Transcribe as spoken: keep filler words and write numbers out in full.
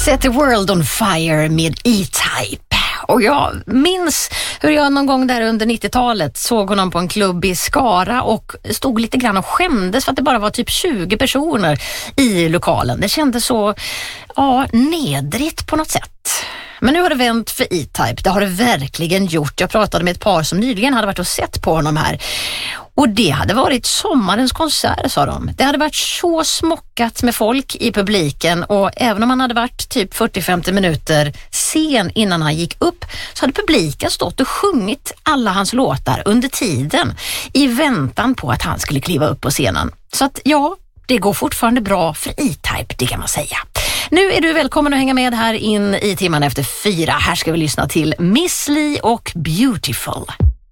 Set the world on fire med E-Type. Och jag minns hur jag någon gång där under nittiotalet såg honom på en klubb i Skara och stod lite grann och skämdes för att det bara var typ tjugo personer i lokalen. Det kändes så ja, nedrigt på något sätt. Men nu har det vänt för E-Type. Det har det verkligen gjort. Jag pratade med ett par som nyligen hade varit och sett på honom här. Och det hade varit sommarens konsert, sa de. Det hade varit så smockat med folk i publiken, och även om han hade varit typ fyrtio till femtio minuter sen innan han gick upp, så hade publiken stått och sjungit alla hans låtar under tiden i väntan på att han skulle kliva upp på scenen. Så att ja, det går fortfarande bra för E-Type, det kan man säga. Nu är du välkommen att hänga med här in i timman efter fyra. Här ska vi lyssna till Miss Li och Beautiful.